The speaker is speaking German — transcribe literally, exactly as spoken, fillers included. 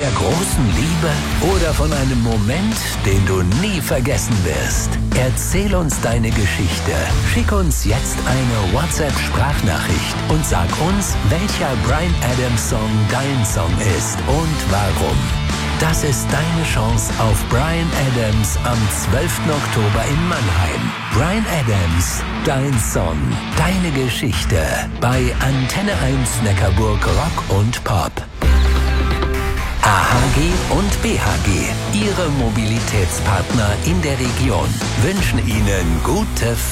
der großen Liebe oder von einem Moment, den du nie vergessen wirst? Erzähl uns deine Geschichte. Schick uns jetzt eine WhatsApp-Sprachnachricht und sag uns, welcher Bryan Adams Song dein Song ist und warum. Das ist deine Chance auf Bryan Adams am zwölften Oktober in Mannheim. Bryan Adams, dein Song, deine Geschichte bei Antenne eins Neckarburg Rock und Pop. A H G und B H G, Ihre Mobilitätspartner in der Region, wünschen Ihnen gute